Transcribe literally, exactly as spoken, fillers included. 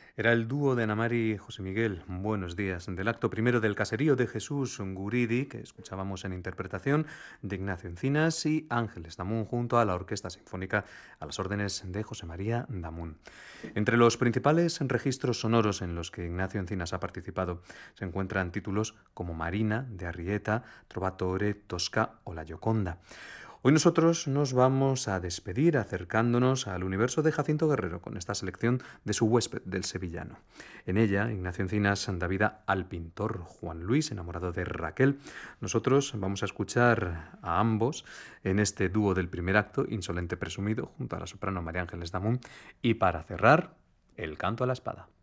Era el dúo de Ana Mari y José Miguel. Buenos días. Del acto primero del Caserío de Jesús Guridi, que escuchábamos en interpretación de Ignacio Encinas y Ángeles Damun, junto a la Orquesta Sinfónica a las órdenes de José María Damun. Entre los principales registros sonoros en los que Ignacio Encinas ha participado se encuentran títulos como Marina, de Arrieta, Trovatore, Tosca o La Gioconda. Hoy nosotros nos vamos a despedir acercándonos al universo de Jacinto Guerrero con esta selección de su huésped del sevillano. En ella, Ignacio Encinas da vida al pintor Juan Luis, enamorado de Raquel. Nosotros vamos a escuchar a ambos en este dúo del primer acto, Insolente Presumido, junto a la soprano María Ángeles Damun, y para cerrar, El canto a la espada.